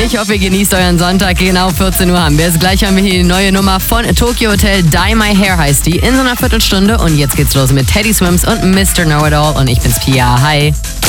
Ich hoffe, ihr genießt euren Sonntag. Genau 14 Uhr haben wir es. Gleich haben wir hier die neue Nummer von Tokyo Hotel. Dye My Hair heißt die. In so einer Viertelstunde. Und jetzt geht's los mit Teddy Swims und Mr. Know-It-All. Und ich bin's Pia. Hi.